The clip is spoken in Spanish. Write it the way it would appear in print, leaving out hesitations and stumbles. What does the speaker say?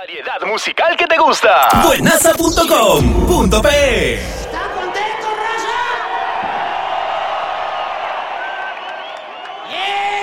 variedad musical que te gusta. Buenaza.com.pe. ¿Están contentos, raza? ¡Yeah!